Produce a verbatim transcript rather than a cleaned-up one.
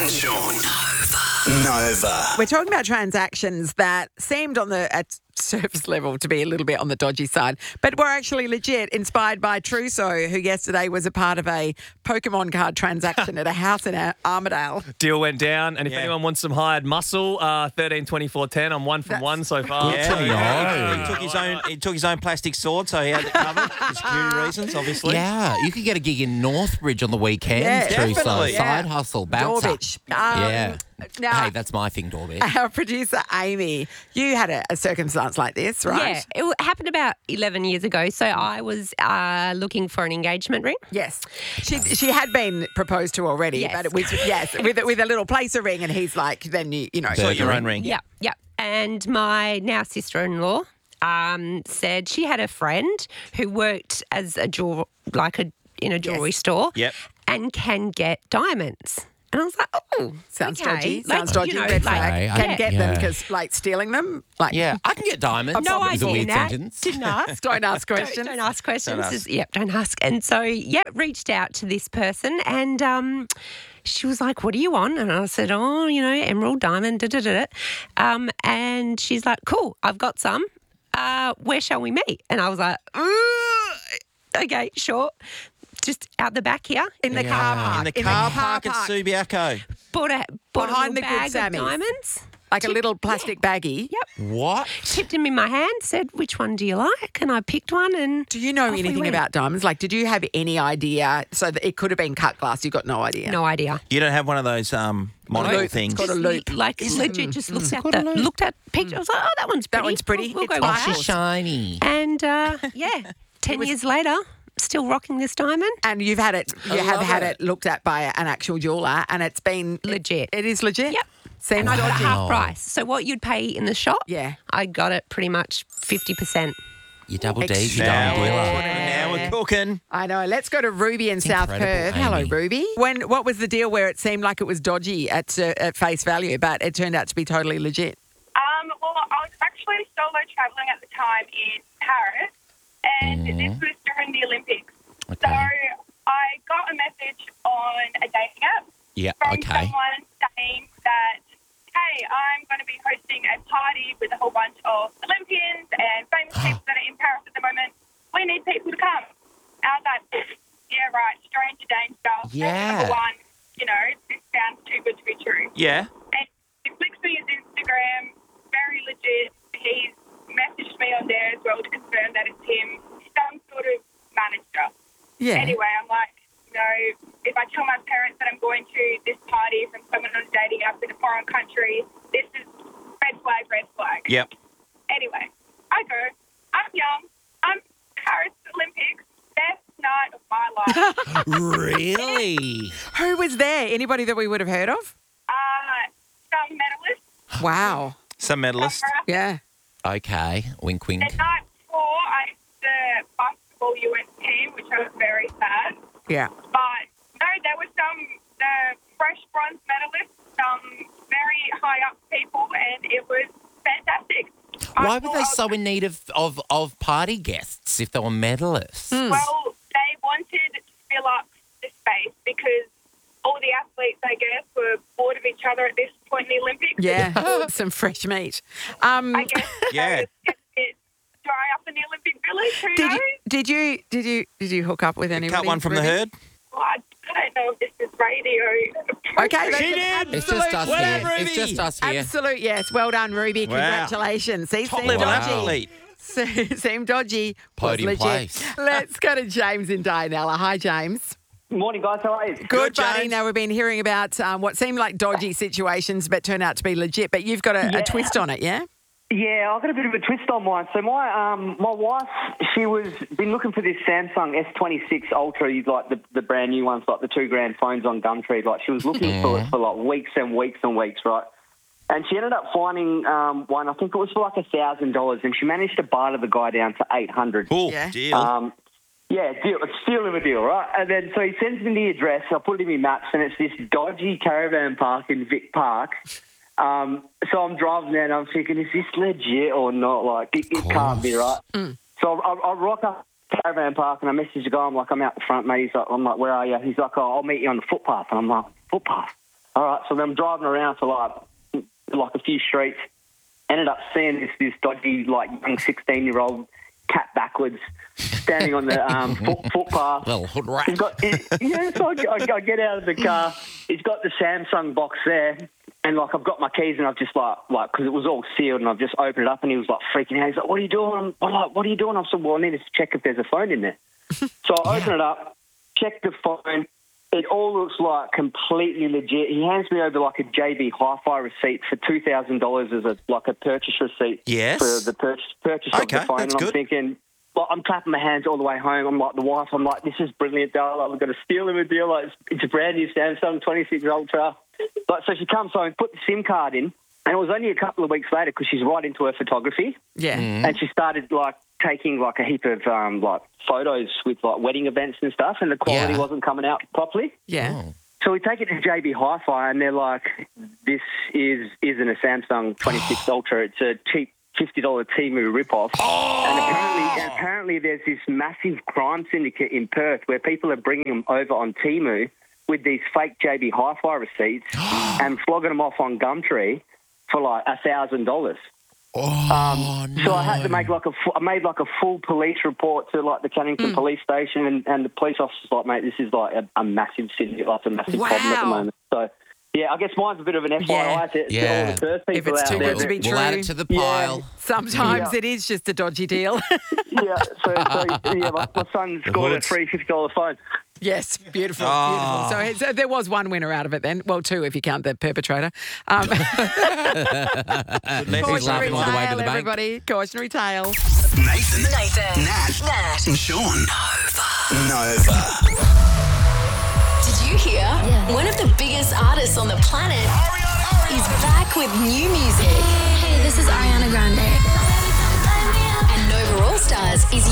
and Sean. Nova. Nova. We're talking about transactions that seemed on the at surface level to be a little bit on the dodgy side, but were actually legit, inspired by Truso, who yesterday was a part of a Pokemon card transaction at a house in Ar- Armidale. Deal went down, and if Yeah. anyone wants some hired muscle, uh, thirteen, twenty-four, ten. I'm one from That's- one so far. Yeah, to he, know. he took his own. He took his own plastic sword, so he had it covered for security reasons, obviously. Yeah, you could get a gig in Northbridge on the weekend, Yeah, Teresa. definitely. Side Yeah. hustle, bouncer. Doorbitch. Um, yeah. Now, Hey, that's my thing, Doorbitch. our producer, Amy, you had a, a circumstance like this, right? Yeah, it w- happened about eleven years ago. So I was uh, looking for an engagement ring. Yes. She she had been proposed to already, Yes. but it was, yes, with, with a little placer ring, and he's like, then you, you know. Got your own ring. Yep, yep. And my now sister-in-law um, said she had a friend who worked as a jewel, like a in a jewelry store, Yep. and can get diamonds. And I was like, oh, Sounds okay. dodgy. Like, Sounds dodgy. You know, Red like, flag. Okay, I- Can yeah. get them Yeah. because, like, stealing them. Like, Yeah, I can get diamonds. No It's a idea. weird Nat. sentence. Didn't ask. Don't ask Don't, questions. don't ask questions. Don't ask. Just- yep, don't ask. And so, yep, reached out to this person, and um, she was like, "What do you want?" And I said, "Oh, you know, emerald, diamond, da da da." da." Um, and she's like, "Cool, I've got some. Uh, where shall we meet?" And I was like, "Ooh, okay, sure." Just out the back here. In the Yeah. car park. In the car park at Subiaco. Bought a bought Behind a the little Good bag Sammys. of diamonds. Like a little plastic baggie. Yep. What? Tipped them in my hand. Said, "Which one do you like?" And I picked one. And Do you know off we anything went. about diamonds? Like, did you have any idea? So that it could have been cut glass. You got no idea. No idea. You don't have one of those um, monocle Loop. things. It's got a loop. Like legit, just looked at got a the loop. looked at picture. I was like, "Oh, that one's pretty. That one's pretty. We'll, we'll It's go Oh, with She's that." shiny. And uh, yeah, ten years later, still rocking this diamond. And you've had it. You I have love had it. it looked at by an actual jeweler, and it's been Legit. It, it is legit. Yep. Seems And I got dodgy. half price. So what you'd pay in the shop, Yeah. I got it pretty much fifty percent. You double D, you Now, double dealer. now we're cooking. I know. Let's go to Ruby in South incredible, Perth. Hello, Amy. Ruby. When what was the deal where it seemed like it was dodgy at uh, at face value, but it turned out to be totally legit? Um, well, I was actually solo travelling at the time in Paris, and this was during the Olympics. So Okay. I got a message on a dating app Yeah, from okay. someone saying that, hey, I'm going to be hosting a party with a whole bunch of Olympians and famous people that are in Paris at the moment. We need people to come. I was like, yeah, right, stranger danger. Yeah. Number one, you know, this sounds too good to be true. Yeah. And he flicks me his Instagram, very legit. He's messaged me on there as well to confirm that it's him, some sort of manager. Yeah. Anyway, I'm like, you know, if I tell my parents that I'm going to this party from someone on a dating app in a foreign country, this is red flag, red flag. Yep. Anyway, I go, I'm young, I'm Paris Olympics, best night of my life. Really? Who was there? Anybody that we would have heard of? uh, some medalists, Wow. Some medalist. some Yeah. Okay. Wink, wink. The night before, I the basketball U S team, which I was very sad. Yeah. But no, there were some the fresh bronze medalists, some very high up people, and it was fantastic. I Why were thought they I was- so in need of, of, of party guests if they were medalists? Well, they wanted to fill up the space because all the athletes, I guess, were bored of each other at this point in the Olympics. Yeah. Some fresh meat. Um, I guess Yeah. they just get a bit dry up in the Olympic Village. Who did knows? you did you did you did you hook up with anybody? Cut one from the Ruby? herd. Well, I I don't know if this is radio. Okay, that's She an did. It's just us Well here. done, It's Ruby. just us here. Absolute yes. Well done, Ruby. Wow. Congratulations. See, Top seemed level Wow. athlete. dodgy. Seemed dodgy. was Podium legit. place. Let's go to James in Dianella. Hi, James. Morning, guys. How are you? Good, Good, buddy. James. Now, we've been hearing about um, what seemed like dodgy situations but turned out to be legit, but you've got a, Yeah. a twist on it, yeah? Yeah, I've got a bit of a twist on mine. So my um my wife, she was been looking for this Samsung S twenty-six Ultra, like the, the brand new ones, like the two grand phones on Gumtree. Like she was looking for it for like weeks and weeks and weeks, right? And she ended up finding um, one. I think it was for like a thousand dollars, and she managed to barter the guy down to eight hundred. Cool. Yeah. Deal. Um, yeah, deal. It's still of a deal, right? And then so he sends me the address. I put it in my maps, and it's this dodgy caravan park in Vic Park. Um, so I'm driving there, and I'm thinking, is this legit or not? Like, it, it can't be, right? So I, I rock up to the caravan park, and I message the guy. I'm like, I'm out the front, mate. He's like, I'm like, where are you? He's like, oh, I'll meet you on the footpath. And I'm like, footpath? all right. So then I'm driving around for like like a few streets. Ended up seeing this this dodgy like young sixteen year old cat backwards standing on the um, foot, footpath. Little hood rat. He's got, he, yeah, so I, I, I get out of the car. He's got the Samsung box there, and like I've got my keys, and I've just like like because it was all sealed, and I've just opened it up, and he was like freaking out. He's like, "What are you doing?" I'm like, "What are you doing?" I said, "Well, I need to check if there's a phone in there." So I open it up, check the phone. It all looks like completely legit. He hands me over like a J B Hi-Fi receipt for two thousand dollars as a like a purchase receipt Yes. for the purchase purchase Okay, of the phone. that's and I'm good. thinking, like, I'm clapping my hands all the way home. I'm like the wife. I'm like, this is brilliant, darling. Like, we've got a steal of a deal. Like, it's, it's a brand new Samsung twenty-six Ultra. Like, so she comes home, put the SIM card in, and it was only a couple of weeks later because she's right into her photography, Yeah. and she started like taking like a heap of um, like photos with like wedding events and stuff, and the quality Yeah. wasn't coming out properly. Yeah. Oh. So we take it to J B Hi-Fi, and they're like, "This is isn't a Samsung twenty-six Ultra. It's a cheap fifty dollar Temu ripoff." Oh. And apparently, and apparently, there's this massive crime syndicate in Perth where people are bringing them over on Temu with these fake J B Hi-Fi receipts and flogging them off on Gumtree for like a thousand dollars. Oh, no. So I had to make like a fu- I made like a full police report to like the Cannington police station, and, and the police officer's like, "Mate, this is like a, a massive syndicate, like a massive problem at the Wow. moment." So yeah, I guess mine's a bit of an F Y I to, to Yeah. all the Perth people If it's out too there. good to be We'll true. add it to the Yeah. pile. Sometimes Yeah. it is just a dodgy deal. Yeah, so, so yeah, my, my son scored a hoods. free fifty dollar phone. Yes, beautiful, Oh. beautiful. So, it's- so there was one winner out of it then. Well, two if you count the perpetrator. Um, He's cautionary laughing all the way to tale, the bank. everybody. Cautionary tale. Nathan, Nathan, Nat, Nat, and Sean. Nova. did you hear? One of the biggest artists on the planet is back with new music.